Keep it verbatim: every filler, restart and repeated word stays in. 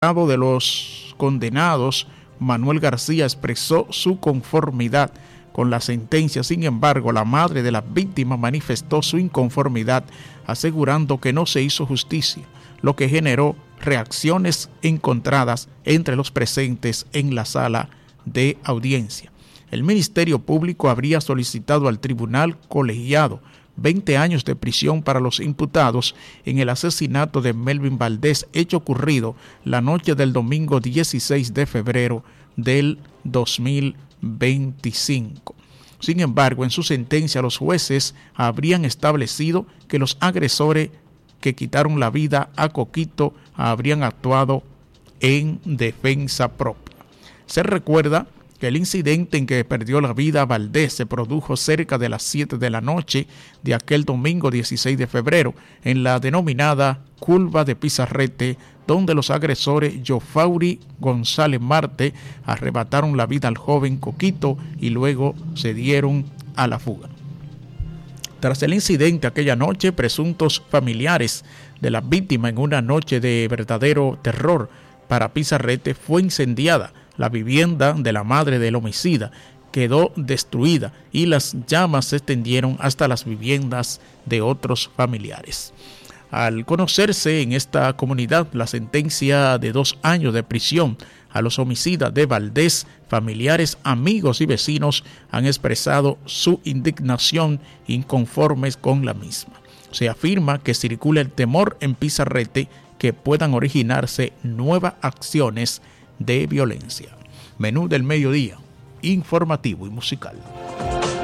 abogado de los condenados, Manuel García, expresó su conformidad con la sentencia. Sin embargo, la madre de la víctima manifestó su inconformidad, asegurando que no se hizo justicia, lo que generó reacciones encontradas entre los presentes en la sala de audiencia. El Ministerio Público habría solicitado al tribunal colegiado veinte años de prisión para los imputados en el asesinato de Melvin Valdés, hecho ocurrido la noche del domingo dieciséis de febrero del dos mil veinticinco. Sin embargo, en su sentencia los jueces habrían establecido que los agresores que quitaron la vida a Coquito habrían actuado en defensa propia. Se recuerda que el incidente en que perdió la vida Valdés se produjo cerca de las siete de la noche de aquel domingo dieciséis de febrero en la denominada Curva de Pizarrete, donde los agresores Jofauri González Marte arrebataron la vida al joven Coquito y luego se dieron a la fuga. Tras el incidente aquella noche, presuntos familiares de la víctima, en una noche de verdadero terror para Pizarrete, fue incendiada la vivienda de la madre del homicida, quedó destruida y las llamas se extendieron hasta las viviendas de otros familiares. Al conocerse en esta comunidad la sentencia de dos años de prisión a los homicidas de Valdés, familiares, amigos y vecinos han expresado su indignación inconformes con la misma. Se afirma que circula el temor en Pizarrete que puedan originarse nuevas acciones de violencia. Menú del mediodía, informativo y musical.